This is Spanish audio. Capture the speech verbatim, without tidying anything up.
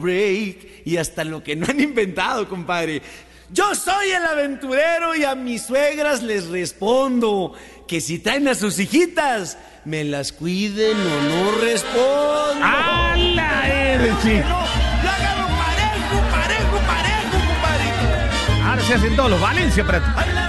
break y hasta lo que no han inventado, compadre. Yo soy el aventurero y a mis suegras les respondo que si traen a sus hijitas, me las cuiden o no respondo. ¡Hala, eres, chico! No, yo agarro parejo, parejo, parejo, compadre. Ahora se hacen todos los Valencia, pero...